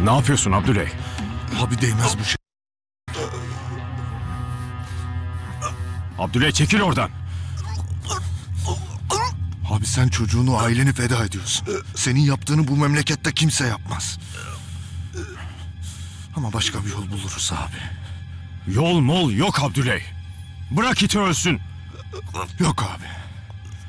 Ne yapıyorsun Abdüley? Abi değmez bu şey. Abdüley çekil oradan. Abi sen çocuğunu, aileni feda ediyorsun. Senin yaptığını bu memlekette kimse yapmaz. Ama başka bir yol buluruz abi. Yol mol yok Abdüley. Bırak iti ölsün. Yok abi.